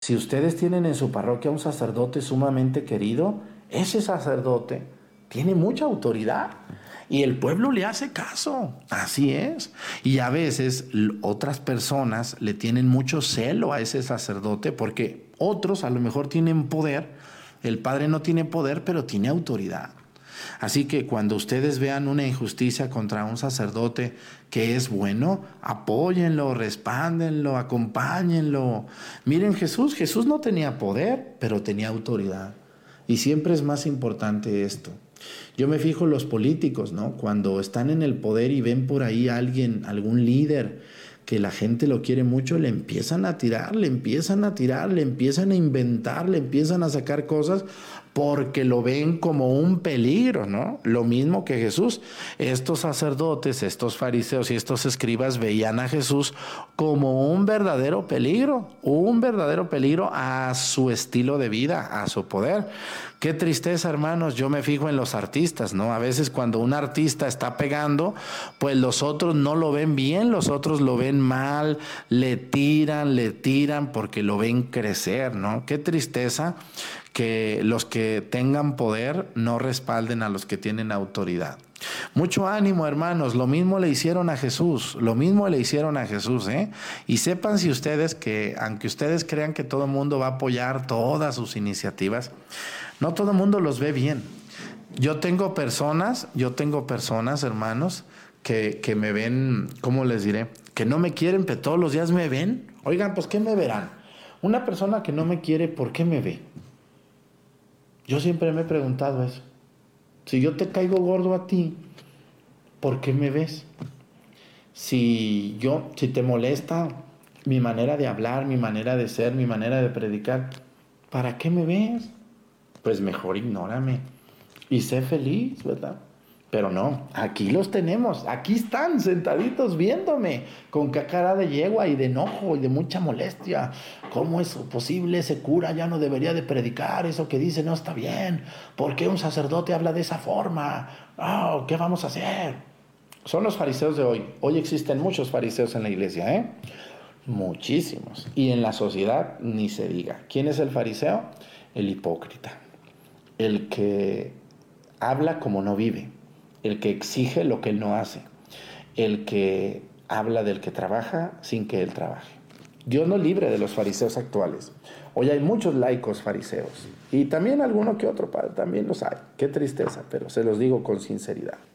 Si ustedes tienen en su parroquia un sacerdote sumamente querido, ese sacerdote tiene mucha autoridad y el pueblo le hace caso. Así es. Y a veces otras personas le tienen mucho celo a ese sacerdote porque otros a lo mejor tienen poder. El padre no tiene poder, pero tiene autoridad. Así que cuando ustedes vean una injusticia contra un sacerdote que es bueno, apóyenlo, respáldenlo, acompáñenlo. Miren, Jesús no tenía poder, pero tenía autoridad. Y siempre es más importante esto. Yo me fijo en los políticos, ¿no? Cuando están en el poder y ven por ahí a alguien, algún líder, que la gente lo quiere mucho, le empiezan a tirar, le empiezan a tirar, le empiezan a inventar, le empiezan a sacar cosas porque lo ven como un peligro, ¿no? Lo mismo que Jesús. Estos sacerdotes, estos fariseos y estos escribas veían a Jesús como un verdadero peligro a su estilo de vida, a su poder. Qué tristeza, hermanos, yo me fijo en los artistas, ¿no? A veces cuando un artista está pegando, pues los otros no lo ven bien, los otros lo ven mal, le tiran porque lo ven crecer, ¿no? Qué tristeza que los que tengan poder no respalden a los que tienen autoridad. Mucho ánimo, hermanos, lo mismo le hicieron a Jesús, ¿eh? Y sepan si ustedes que, aunque ustedes crean que todo el mundo va a apoyar todas sus iniciativas, no todo el mundo los ve bien. Yo tengo personas, hermanos, que me ven, ¿cómo les diré? Que no me quieren, pero todos los días me ven. Oigan, pues, ¿qué me verán? Una persona que no me quiere, ¿por qué me ve? Yo siempre me he preguntado eso. Si yo te caigo gordo a ti, ¿por qué me ves? Si te molesta mi manera de hablar, mi manera de ser, mi manera de predicar, ¿para qué me ves? Pues mejor ignórame y sé feliz, ¿verdad? Pero no, aquí los tenemos, aquí están sentaditos viéndome, con cara de yegua y de enojo y de mucha molestia. ¿Cómo es posible? Ese cura ya no debería de predicar, eso que dice no está bien. ¿Por qué un sacerdote habla de esa forma? Oh, ¿qué vamos a hacer? Son los fariseos de hoy. Hoy existen muchos fariseos en la iglesia, ¿eh? Muchísimos. Y en la sociedad ni se diga. ¿Quién es el fariseo? El hipócrita. El que habla como no vive. El que exige lo que él no hace, el que habla del que trabaja sin que él trabaje. Dios nos libre de los fariseos actuales. Hoy hay muchos laicos fariseos y también alguno que otro, también los hay. Qué tristeza, pero se los digo con sinceridad.